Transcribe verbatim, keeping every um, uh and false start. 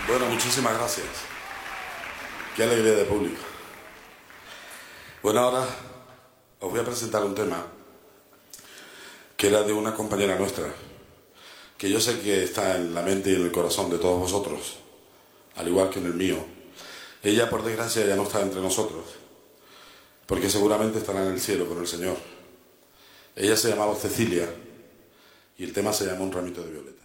Bueno, muchísimas gracias. Qué alegría de público. Bueno, ahora os voy a presentar un tema que era de una compañera nuestra, que yo sé que está en la mente y en el corazón de todos vosotros, al igual que en el mío. Ella, por desgracia, ya no está entre nosotros, porque seguramente estará en el cielo con el Señor. Ella se llamaba Cecilia y el tema se llama Un ramito de violeta.